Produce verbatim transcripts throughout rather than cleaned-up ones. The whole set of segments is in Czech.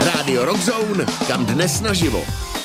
Rádio Rockzone, kam dnes naživo.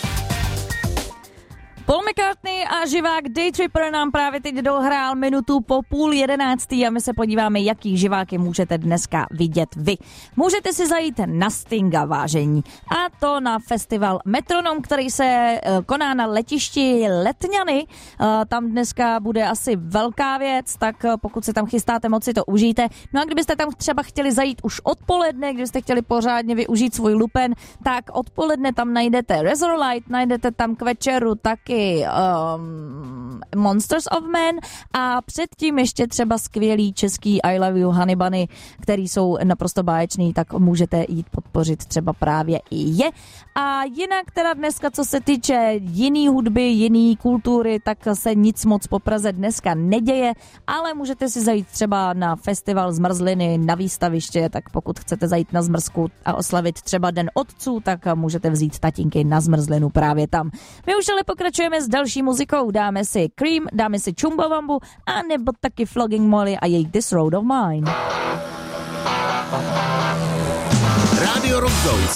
Paul McCartney a živák Day Tripper nám právě teď dohrál minutu po půl jedenáctý a my se podíváme, jaký živáky můžete dneska vidět vy. Můžete si zajít na Stinga, vážení. A to na festival Metronom, který se koná na letišti Letňany. Tam dneska bude asi velká věc, tak pokud se tam chystáte, moc si to užijte. No a kdybyste tam třeba chtěli zajít už odpoledne, kdybyste chtěli pořádně využít svůj lupen, tak odpoledne tam najdete Razorlight, najdete tam k večeru taky Um, Monsters of Men a předtím ještě třeba skvělý český I Love You Honey Bunny, který jsou naprosto báječný, tak můžete jít podpořit třeba právě i je. A jinak teda dneska, co se týče jiný hudby, jiný kultury, tak se nic moc po Praze dneska neděje, ale můžete si zajít třeba na festival zmrzliny na výstaviště, tak pokud chcete zajít na zmrzku a oslavit třeba Den otců, tak můžete vzít tatínky na zmrzlinu právě tam. My už ale pokračujeme s další muzikou, dáme si Cream, dáme si Chumbawambu a nebo taky Flogging Molly a její This Road of Mine. Rádio Rockzone.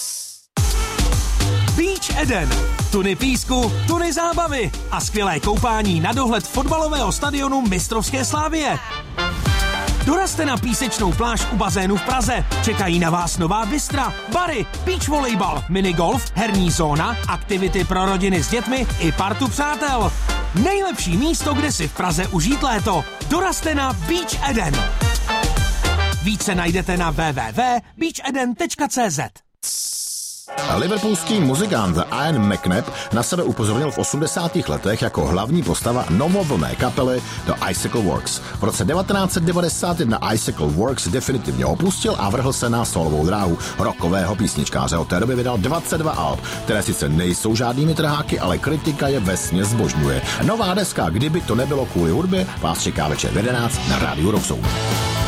Beach Eden. Tuny písku, tuny zábavy a skvělé koupání na dohled fotbalového stadionu Mistrovské Slávie. Dorazte na písečnou pláž u bazénu v Praze. Čekají na vás nová bystra, bary, beach volejbal, minigolf, herní zóna, aktivity pro rodiny s dětmi i partu přátel. Nejlepší místo, kde si v Praze užít léto. Dorazte na Beach Eden. Více najdete na w w w tečka beach eden tečka c z. Liverpoolský muzikant Ian McNabb na sebe upozornil v osmdesátých letech jako hlavní postava novovlné kapely The Icicle Works. V roce devatenáct set devadesát jedna Icicle Works definitivně opustil a vrhl se na solovou dráhu rockového písničkáře. Od té doby vydal dvacet dva alb, které sice nejsou žádnými trháky, ale kritika je vesměs zbožňuje. Nová deska Kdyby to nebylo kvůli hudbě vás čeká večer v jedenáct na Rádiu Rockzone.